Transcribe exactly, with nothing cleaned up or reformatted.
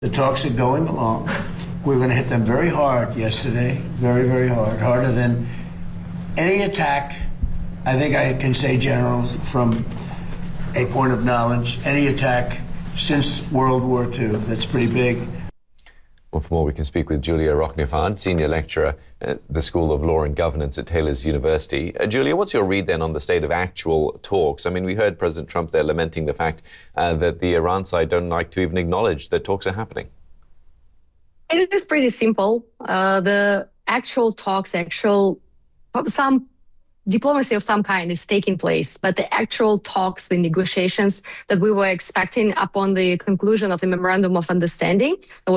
The talks are going along. We're going to hit them very hard yesterday, very, very hard, harder than any attack. I think I can say, General, from a point of knowledge, any attack since World War Two. That's pretty big. Well, for more, we can speak with Julia Rochnefant, Senior Lecturer at the School of Law and Governance at Taylor's University. Uh, Julia, what's your read then on the state of actual talks? I mean, we heard President Trump there lamenting the fact uh, that the Iran side don't like to even acknowledge that talks are happening. It is pretty simple. Uh, the actual talks, actual, some diplomacy of some kind is taking place, but the actual talks, the negotiations that we were expecting upon the conclusion of the Memorandum of Understanding,